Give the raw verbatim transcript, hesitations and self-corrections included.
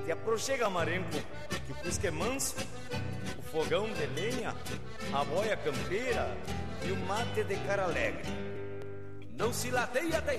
Te aproxega, marenco, que o cusco é manso, o fogão de lenha, a boia campeira e o mate de cara alegre. Não se lateia,